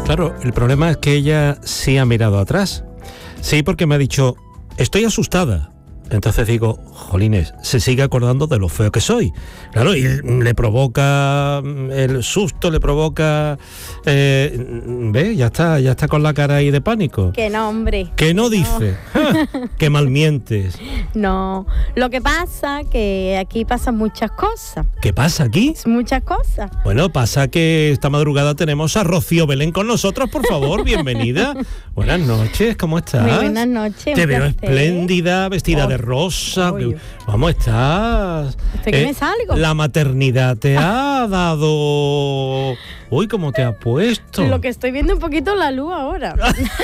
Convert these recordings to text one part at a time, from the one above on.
Claro, el problema es que ella sí ha mirado atrás. Sí, porque me ha dicho, estoy asustada. Entonces digo, jolines, se sigue acordando de lo feo que soy. Claro, y le provoca el susto, le provoca... ¿Ve? Ya está con la cara ahí de pánico. Que no, hombre. Que no dice. Que mal mientes. No, lo que pasa que aquí pasan muchas cosas. ¿Qué pasa aquí? Muchas cosas. Bueno, pasa que esta madrugada tenemos a Rocío Belén con nosotros, por favor, bienvenida. Buenas noches, ¿cómo estás? Muy buenas noches. Te veo espléndida, vestida de rosa. ¿Cómo estás? Estoy que me salgo. La maternidad te ha dado... Uy, ¿cómo te ha puesto? Lo que estoy viendo un poquito la luz ahora.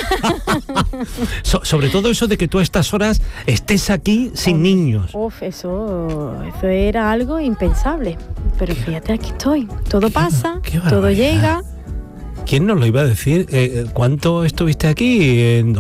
Sobre todo eso de que tú a estas horas estés aquí sin niños. Eso era algo impensable. Pero fíjate, aquí estoy. Todo pasa, todo llega. ¿Quién nos lo iba a decir? ¿Cuánto estuviste aquí? ¿En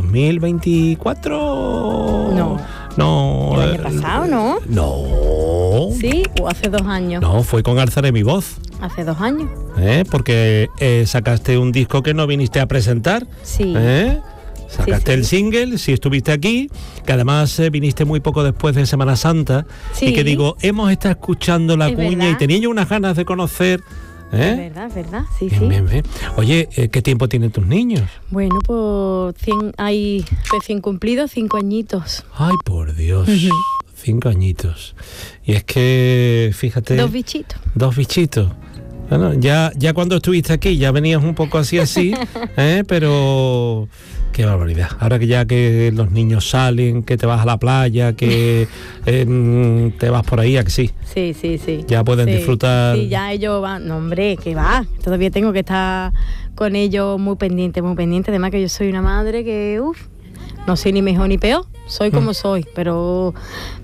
2024? No. ¿El año pasado, no? No. ¿Sí? ¿O hace 2 años? No, fue con Alzaré mi voz. Hace 2 años. Porque sacaste un disco que no viniste a presentar. Sí. Sacaste el single, sí estuviste aquí, que además viniste muy poco después de Semana Santa. Sí. Y que digo, hemos estado escuchando La Cuña verdad. Y tenía yo unas ganas de conocer... Es verdad, sí, bien. Oye, ¿qué tiempo tienen tus niños? Bueno, pues 100 cumplidos, 5 añitos. Ay, por Dios, 5 añitos. Y es que, fíjate... 2 bichitos. 2 bichitos. Bueno, ya cuando estuviste aquí ya venías un poco así, pero... Qué barbaridad. Ahora que los niños salen, que te vas a la playa, que te vas por ahí, ¿a que sí? Sí. Ya pueden disfrutar. Sí, ya ellos van. No, hombre, que va. Todavía tengo que estar con ellos muy pendiente. Además que yo soy una madre que, no soy ni mejor ni peor. Soy como soy, pero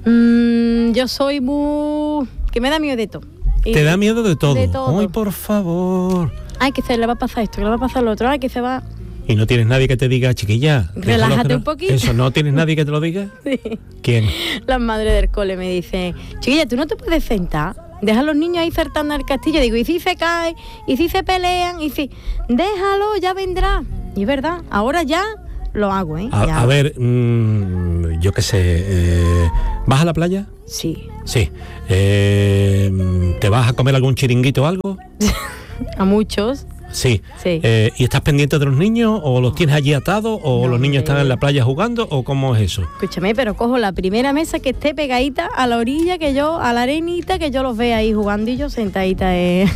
yo soy muy... que me da miedo de todo. ¿Te da miedo de todo? De todo. Ay, por favor. Ay, que se le va a pasar esto, que le va a pasar lo otro. Ay, que se va... ¿Y no tienes nadie que te diga, chiquilla? Relájate un poquito. ¿Eso no tienes nadie que te lo diga? Sí. ¿Quién? Las madres del cole me dicen, chiquilla, ¿tú no te puedes sentar? Deja a los niños ahí saltando al castillo. Digo, ¿y si se cae? ¿Y si se pelean? ¿Y si...? Déjalo, ya vendrá. Y es verdad, ahora ya lo hago, ¿eh? A ver, yo qué sé, ¿vas a la playa? Sí. Sí. ¿Te vas a comer algún chiringuito o algo? A muchos. Sí. Sí. ¿Y estás pendiente de los niños o los tienes allí atados o los niños están en la playa jugando o cómo es eso? Escúchame, pero cojo la primera mesa que esté pegadita a la orilla, a la arenita, que yo los vea ahí jugando y yo sentadita. En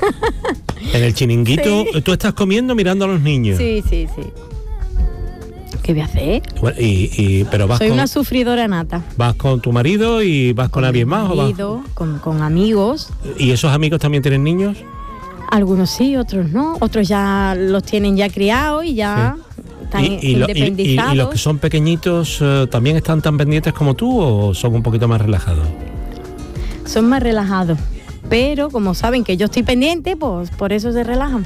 el chiringuito, sí. Tú estás comiendo mirando a los niños. Sí. ¿Qué voy a hacer? Bueno, pero vas Soy una sufridora nata. ¿Vas con tu marido y vas con alguien más? Marido, o vas con amigos. ¿Y esos amigos también tienen niños? Algunos sí, otros no. Otros ya los tienen ya criados y ya están independizados. ¿Y los que son pequeñitos también están tan pendientes como tú o son un poquito más relajados? Son más relajados. Pero como saben que yo estoy pendiente, pues por eso se relajan.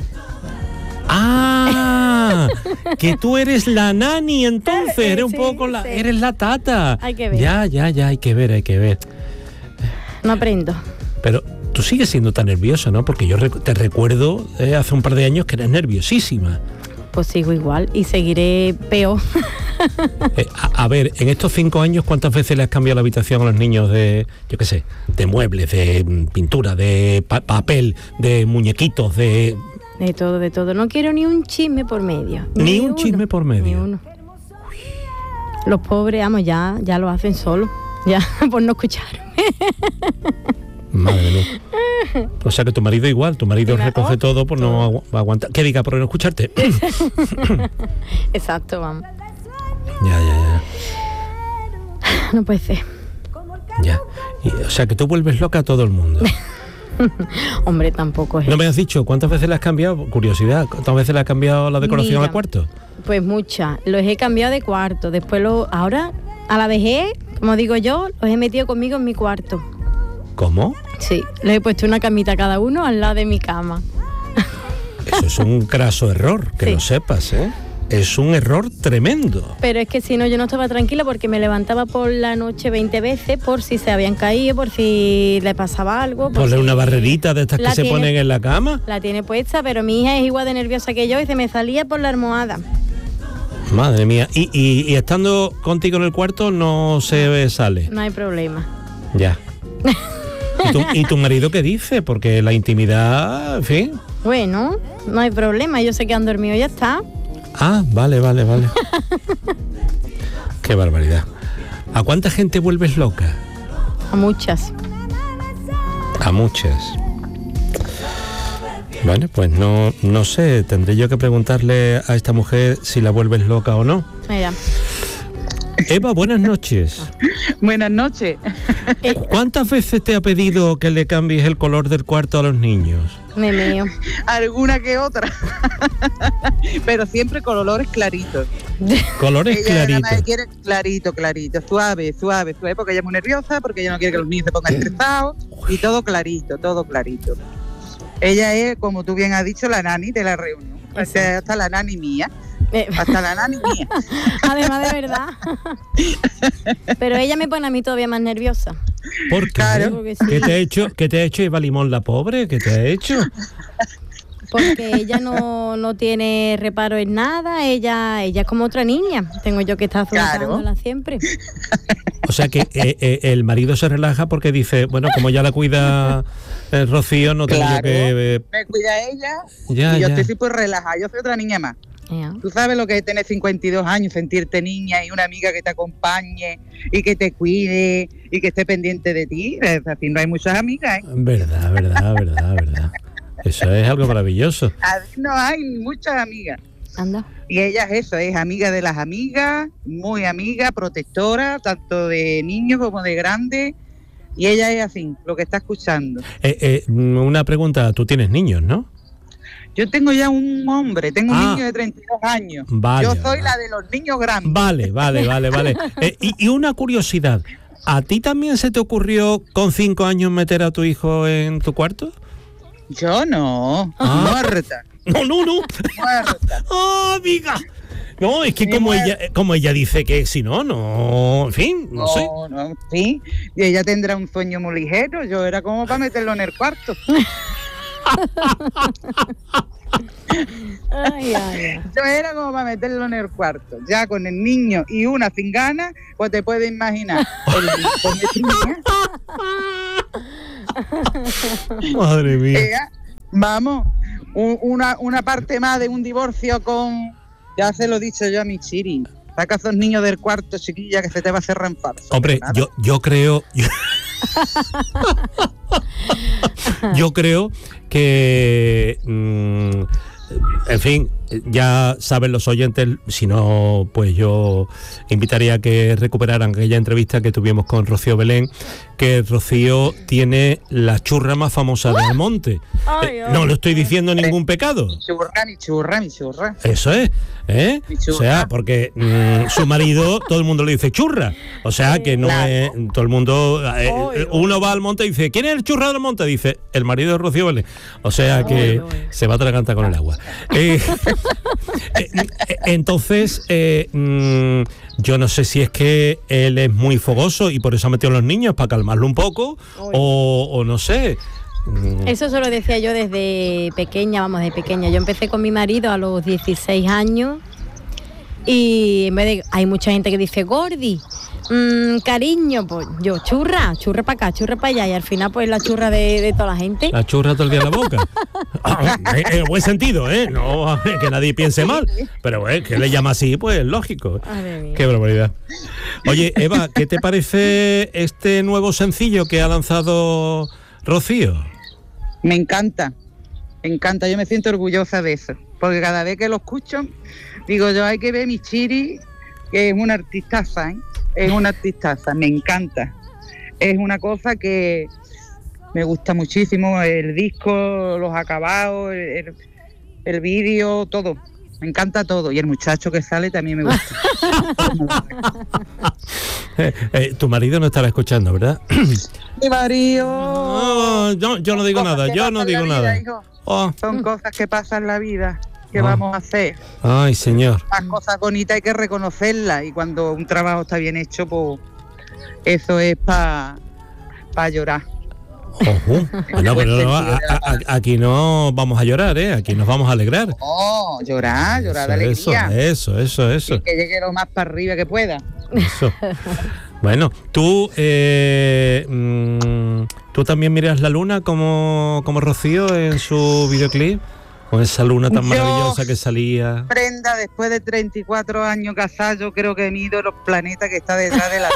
¡Ah! Que tú eres la nani, entonces. Eres un poco la... Sí. Eres la tata. Hay que ver. Ya, hay que ver. No aprendo. Pero tú sigues siendo tan nerviosa, ¿no? Porque yo te recuerdo hace un par de años que eras nerviosísima. Pues sigo igual y seguiré peor. A ver, en estos 5 años, ¿cuántas veces le has cambiado la habitación a los niños de, yo qué sé, de muebles, de pintura, de papel, de muñequitos, de... De todo. No quiero ni un chisme por medio. Ni un chisme por medio. Ni uno. Los pobres, ya lo hacen solo. Ya, por no escucharme. Madre mía. O sea que tu marido igual, tu marido recoge todo por no aguantar. ¿Qué diga? Por no escucharte. Exacto, vamos. Ya. No puede ser. Ya. O sea que tú vuelves loca a todo el mundo. Hombre, tampoco es. ¿No me has dicho cuántas veces le has cambiado? Curiosidad, ¿cuántas veces le has cambiado la decoración al cuarto? Pues muchas. Los he cambiado de cuarto. Después ahora, a la vejez, como digo yo, los he metido conmigo en mi cuarto. ¿Cómo? Sí, les he puesto una camita cada uno al lado de mi cama. Eso es un craso error, que lo sepas, ¿eh? es un error tremendo. Pero es que si no, yo no estaba tranquila porque me levantaba por la noche 20 veces por si se habían caído, por si le pasaba algo. Ponle si una barrerita de estas que se ponen en la cama. La tiene puesta, pero mi hija es igual de nerviosa que yo y se me salía por la almohada. Madre mía. Y estando contigo en el cuarto no se sale. No hay problema. Ya. ¿Y tu marido qué dice? Porque la intimidad, en fin. Bueno, no hay problema. Yo sé que han dormido y ya está. Ah, vale. Qué barbaridad. ¿A cuánta gente vuelves loca? A muchas. A muchas. Vale, pues no sé, tendré yo que preguntarle a esta mujer si la vuelves loca o no. Mira. Eva, buenas noches. Buenas noches. ¿Cuántas veces te ha pedido que le cambies el color del cuarto a los niños? Me meo. Alguna que otra. Pero siempre con olores claritos. Colores ella claritos. Quiere clarito, suave, porque ella es muy nerviosa, porque ella no quiere que los niños se pongan estresados, y todo clarito. Ella es, como tú bien has dicho, la nani de la reunión. O sea, hasta la nani mía. Además, de verdad. Pero ella me pone a mí todavía más nerviosa. ¿Por qué? Claro. Sí. ¿Qué te ha hecho Eva Limón, la pobre? ¿Qué te ha hecho? Porque ella no tiene reparo en nada, ella es como otra niña. Tengo yo que estar azuzándola siempre. O sea que el marido se relaja porque dice, bueno, como ya la cuida Rocío, no tengo yo que... me cuida ella y yo estoy súper relajada, yo soy otra niña más. Tú sabes lo que es tener 52 años, sentirte niña y una amiga que te acompañe y que te cuide y que esté pendiente de ti. Así no hay muchas amigas, ¿eh? Verdad. Eso es algo maravilloso. No hay muchas amigas. Anda. Y ella es eso, es amiga de las amigas, muy amiga, protectora, tanto de niños como de grandes. Y ella es así, lo que está escuchando. Una pregunta, tú tienes niños, ¿no? Yo tengo ya un hombre, tengo un niño de 32 años. Vale, yo soy la de los niños grandes. Vale. Y una curiosidad, ¿a ti también se te ocurrió con 5 años meter a tu hijo en tu cuarto? Yo no, muerta. No. Muerta. ¡Oh, amiga! No, es que como ella dice que si no, en fin, no sé. No, sí. Y ella tendrá un sueño muy ligero. Yo era como para meterlo en el cuarto. Ay. Yo era como para meterlo en el cuarto. Ya con el niño y una sin ganas, pues te puedes imaginar. Madre mía. Vamos, una parte más de un divorcio con... Ya se lo he dicho yo a mi Chiri. Saca a esos niños del cuarto, chiquilla, que se te va a cerrar en falso. Hombre, yo creo... Yo creo que... en fin, ya saben los oyentes, si no, pues yo invitaría a que recuperaran aquella entrevista que tuvimos con Rocío Belén, que Rocío tiene la churra más famosa del monte. No lo estoy diciendo ningún pecado. Mi churra. Eso es, ¿eh? O sea, porque su marido, todo el mundo le dice churra. O sea, que no es... Todo el mundo... uno va al monte y dice, ¿quién es el churra del monte? Dice, el marido de Rocío Belén. O sea, que se va a atragantar con el agua. Entonces, yo no sé si es que él es muy fogoso y por eso ha metido a los niños para calmarlo un poco, o no sé. Eso se lo decía yo desde pequeña. Yo empecé con mi marido a los 16 años y en vez de... Hay mucha gente que dice Gordi, cariño, pues yo churra para acá, churra para allá, y al final pues la churra de toda la gente. La churra todo el día en la boca. En el buen sentido, ¿eh? No que nadie piense mal, pero que le llama así, pues lógico. Qué barbaridad. Oye, Eva, ¿qué te parece este nuevo sencillo que ha lanzado Rocío? Me encanta, yo me siento orgullosa de eso, porque cada vez que lo escucho, digo yo, hay que ver mi Chiri, que es una artistaza, ¿eh? Es una artistaza, me encanta. Es una cosa que me gusta muchísimo, el disco, los acabados, el vídeo, todo. Me encanta todo. Y el muchacho que sale también me gusta. Tu marido no estará escuchando, ¿verdad? Mi marido... No, yo no digo nada, yo no digo nada. Son cosas que pasan en la vida. ¿qué vamos a hacer? Ay, señor. Las cosas bonitas hay que reconocerlas y cuando un trabajo está bien hecho, pues eso es para llorar. Ojo. Bueno, pero no, aquí no vamos a llorar, aquí nos vamos a alegrar. No, llorar de alegría. Eso. Y que llegue lo más para arriba que pueda. Eso. Bueno, tú también miras la luna como Rocío en su videoclip, con esa luna tan maravillosa que salía. Prenda, después de 34 años casada, yo creo que mido los planetas que está detrás de la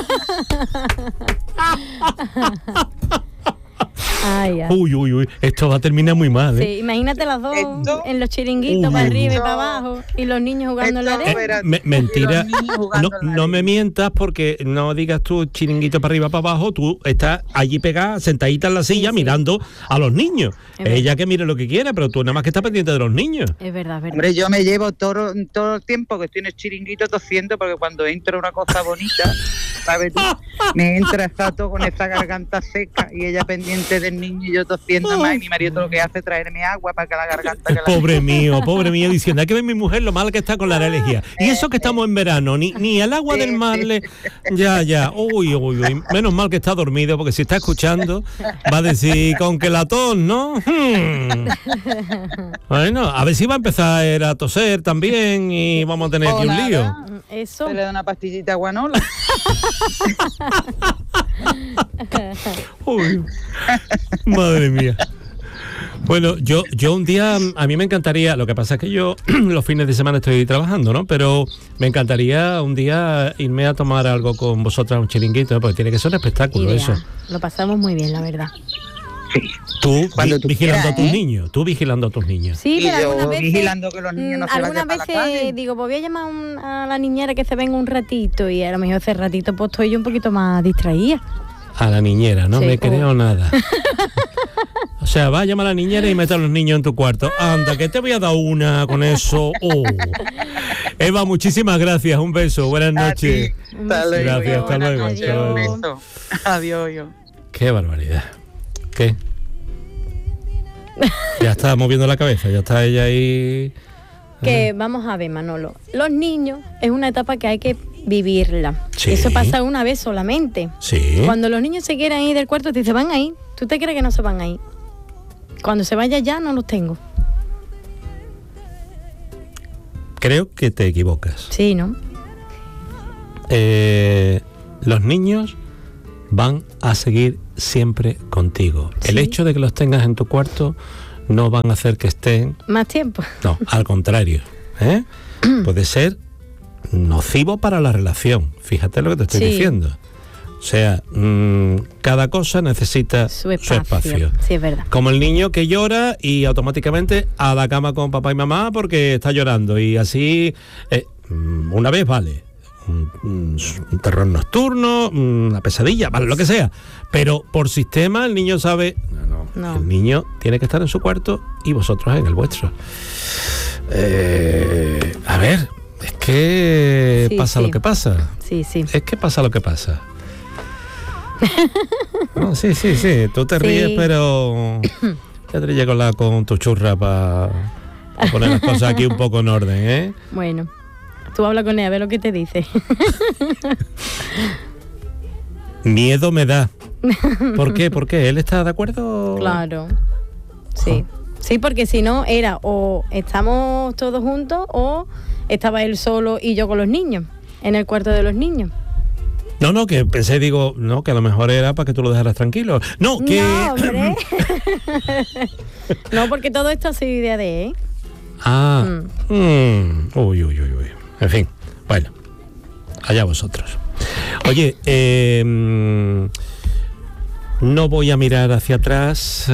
luna. Ay, ay. Uy, esto va a terminar muy mal, Sí, imagínate las dos en los chiringuitos para arriba y para abajo y los niños jugando en la arena. Mentira, no me mientas porque no digas tú chiringuito para arriba, para abajo, tú estás allí pegada, sentadita en la silla mirando a los niños. Ella que mire lo que quiera, pero tú nada más que estás pendiente de los niños. Es verdad. Hombre, yo me llevo todo el tiempo que estoy en el chiringuito tosiendo porque cuando entra una cosa bonita, ¿sabes tú? Me entra exacto con esa garganta seca y ella pendiente del niño y yo tosiendo más y mi marido todo lo que hace es traerme agua para que la garganta... Pobre mío, diciendo, hay que ver mi mujer lo mal que está con la alergia. Y eso que estamos en verano, ni el agua del mar le... Ya, uy, menos mal que está dormido porque si está escuchando va a decir, con que la tos, ¿no? Bueno, a ver si va a empezar a toser también y vamos a tener aquí un lío. Eso. Se le da una pastillita guanola. Uy, madre mía. Bueno, yo un día, a mí me encantaría, lo que pasa es que yo los fines de semana estoy trabajando, ¿no? Pero me encantaría un día irme a tomar algo con vosotras, un chiringuito, porque tiene que ser un espectáculo. Idea. Eso. Lo pasamos muy bien, la verdad. Sí. Tú vigilando a tus niños, Sí, pero algunas veces, vigilando que los niños no se vayan para la calle. Algunas veces digo, pues voy a llamar a la niñera que se venga un ratito y a lo mejor ese ratito pues estoy yo un poquito más distraída. A la niñera, no me creo nada. O sea, va a llamar a la niñera y mete a los niños en tu cuarto. Anda, que te voy a dar una con eso. Eva, muchísimas gracias, un beso, buenas noches. Gracias, hasta luego. Un beso. Adiós. Qué barbaridad. ¿Qué? Ya está moviendo la cabeza, ya está ella ahí. Que vamos a ver, Manolo, los niños es una etapa que hay que vivirla. Sí. Eso pasa una vez solamente. Sí. Cuando los niños se quieren ir del cuarto, te dicen, van ahí. ¿Tú te crees que no se van ahí? Cuando se vaya ya, no los tengo. Creo que te equivocas. Sí, ¿no? Los niños van a seguir siempre contigo. ¿Sí? El hecho de que los tengas en tu cuarto no van a hacer que estén... ¿Más tiempo? No, al contrario. Puede ser nocivo para la relación. Fíjate lo que te estoy diciendo. O sea, cada cosa necesita su espacio. Sí, es verdad. Como el niño que llora y automáticamente a la cama con papá y mamá porque está llorando. Y así, una vez vale. Un terror nocturno, una pesadilla, vale, lo que sea. Pero por sistema el niño sabe... No. El niño tiene que estar en su cuarto y vosotros en el vuestro. A ver, es que pasa lo que pasa. Sí. Es que pasa lo que pasa. No, sí. Tú te ríes, pero ya te llego con tu churra para poner las cosas aquí un poco en orden, ¿eh? Bueno, tú habla con él, a ver lo que te dice. Miedo me da. ¿Por qué? ¿Por qué? ¿Él está de acuerdo? Claro. Sí. Sí, porque si no era o estamos todos juntos o estaba él solo y yo con los niños, en el cuarto de los niños. No, que pensé, digo, no, que a lo mejor era para que tú lo dejaras tranquilo. No, que... No, hombre. No, porque todo esto ha sido idea de él. Uy. En fin, bueno, allá vosotros. Oye, no voy a mirar hacia atrás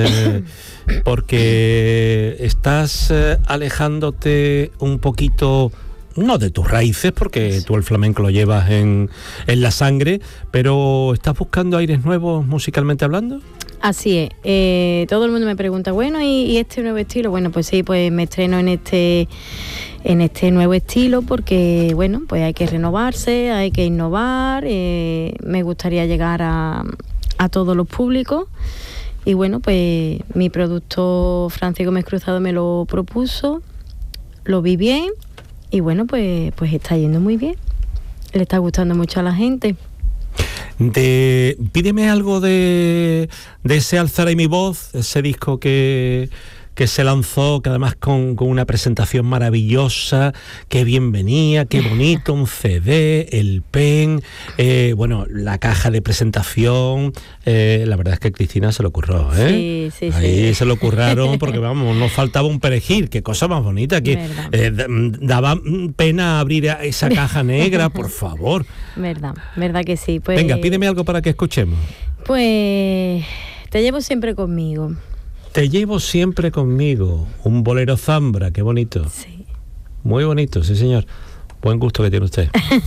porque estás alejándote un poquito... No de tus raíces, porque tú el flamenco lo llevas en la sangre, pero ¿estás buscando aires nuevos musicalmente hablando? Así es. Todo el mundo me pregunta, bueno, ¿y este nuevo estilo? Bueno, pues sí, pues me estreno en este nuevo estilo porque, bueno, pues hay que renovarse, hay que innovar. Me gustaría llegar a todos los públicos. Y bueno, pues mi productor Francisco Gómez Cruzado me lo propuso. lo vi bien y bueno, pues está yendo muy bien. Le está gustando mucho a la gente. Pídeme algo de ese Alzaré mi voz, ese disco que se lanzó, que además con una presentación maravillosa, qué bien venía, qué bonito, un CD, el pen, bueno, la caja de presentación, la verdad es que Cristina se lo curró, ¿eh? Sí. Ahí se lo curraron porque, vamos, nos faltaba un perejil, qué cosa más bonita, que daba pena abrir esa caja negra, por favor. Verdad que sí. Pues, venga, pídeme algo para que escuchemos. Pues te llevo siempre conmigo. Te llevo siempre conmigo, un bolero zambra, qué bonito. Sí. Muy bonito, sí señor. Buen gusto que tiene usted.